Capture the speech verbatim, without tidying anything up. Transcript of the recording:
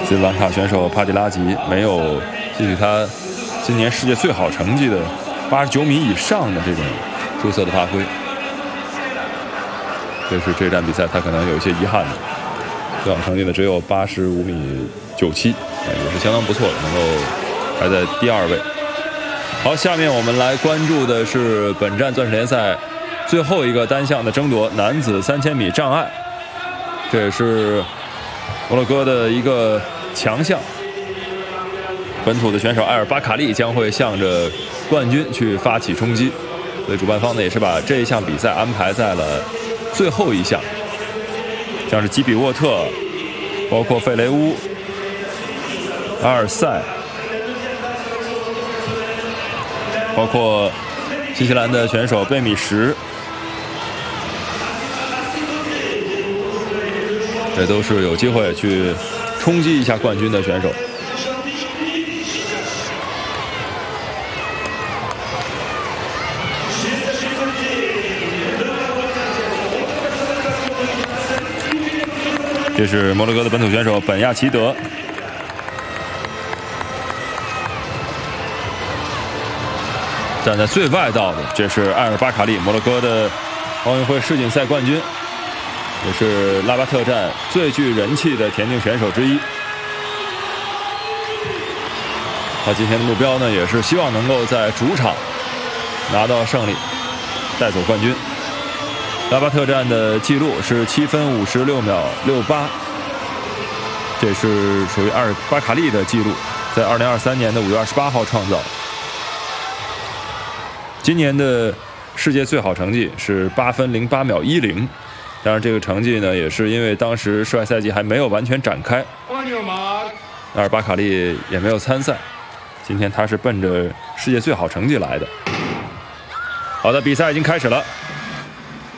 斯里兰卡选手帕蒂拉吉没有继续他今年世界最好成绩的八十九米以上的这种出色的发挥，这是这站比赛他可能有一些遗憾的。最好成绩呢只有八十五米九七，也是相当不错的，能够排在第二位。好，下面我们来关注的是本站钻石联赛最后一个单项的争夺，男子三千米障碍，这也是摩洛哥的一个强项。本土的选手埃尔巴卡利将会向着冠军去发起冲击，所以主办方呢也是把这一项比赛安排在了最后一项，像是基比沃特，包括费雷乌、阿尔塞，包括新西兰的选手贝米什，这都是有机会去冲击一下冠军的选手。这是摩洛哥的本土选手本亚齐德，站在最外道的，这是埃尔巴卡利，摩洛哥的奥运会世锦赛冠军，也是拉巴特站最具人气的田径选手之一。他今天的目标呢，也是希望能够在主场拿到胜利，带走冠军。拉巴特站的记录是七分五十六秒六八，这是属于阿尔巴卡利的记录，在二零二三年的五月二十八号创造。今年的世界最好成绩是八分零八秒一零，当然这个成绩呢，也是因为当时世外赛季还没有完全展开，阿尔巴卡利也没有参赛。今天他是奔着世界最好成绩来的。好的，比赛已经开始了。